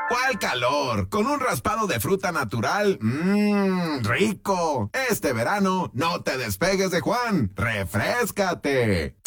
¿Cuál calor? Con un raspado de fruta natural. ¡Mmm! ¡Rico! Este verano no te despegues de Juan. ¡Refréscate!